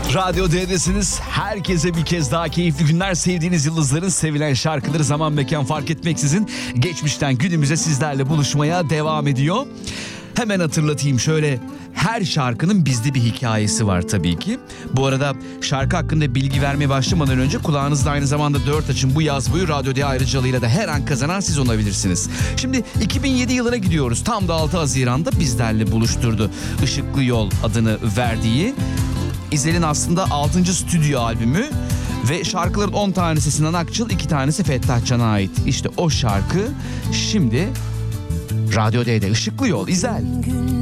Radyo D'desiniz. Herkese bir kez daha keyifli günler. Sevdiğiniz yıldızların sevilen şarkıları zaman mekan fark etmeksizin geçmişten günümüze sizlerle buluşmaya devam ediyor. Hemen hatırlatayım şöyle, her şarkının bizde bir hikayesi var tabii ki. Bu arada şarkı hakkında bilgi vermeye başlamadan önce kulağınızda aynı zamanda 4 açın, bu yaz boyu Radyo D ayrıcalığıyla da her an kazanan siz olabilirsiniz. Şimdi 2007 yılına gidiyoruz. Tam da 6 Haziran'da bizlerle buluşturdu. Işıklı Yol adını verdiği İzel'in aslında 6. stüdyo albümü ve şarkıların 10 tanesi Sinan Akçıl, 2 tanesi Fettah Can'a ait. İşte o şarkı şimdi Radyo D'de. Işıklı Yol, İzel.